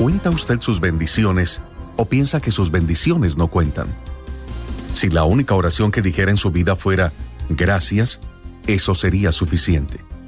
¿Cuenta usted sus bendiciones o piensa que sus bendiciones no cuentan? Si la única oración que dijera en su vida fuera gracias, eso sería suficiente.